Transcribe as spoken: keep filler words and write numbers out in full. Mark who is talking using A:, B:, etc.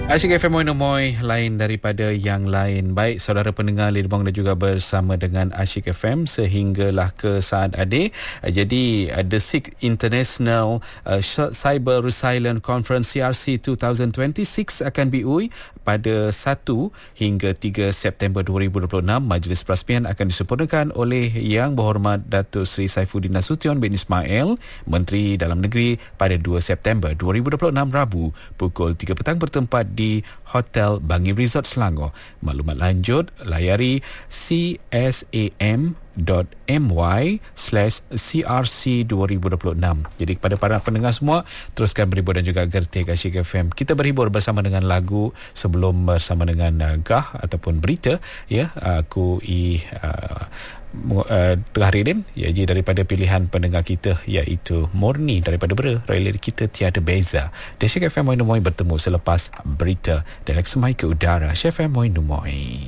A: Asyik F M Moy Moy, lain daripada yang lain. Baik, saudara pendengar Lidbang dan juga bersama dengan Asyik F M sehinggalah ke saat adik. Jadi, uh, The sixth International uh, Cyber Resilience Conference C R C dua ribu dua puluh enam akan diui pada satu hingga tiga September dua ribu dua puluh enam. Majlis Perasmian akan disempurnakan oleh Yang Berhormat Datuk Seri Saifuddin Nasution bin Ismail, Menteri Dalam Negeri, pada dua September dua ribu dua puluh enam, Rabu, pukul tiga petang bertempat di Hotel Bangi Resort Selangor. Maklumat lanjut layari csam.my slash crc dua ribu dua puluh enam. Jadi kepada para pendengar semua, teruskan berhibur dan juga gertik Asyik F M. Kita berhibur bersama dengan lagu sebelum bersama dengan uh, Gah ataupun berita, ya. Aku i uh, Uh, tengah redim, ya, jadi daripada pilihan pendengar kita iaitu Murni daripada Bera, Railir Kita Tiada Beza. Asyik F M Moy Numoy bertemu selepas berita dan semai ke udara. Asyik F M Moy Numoy.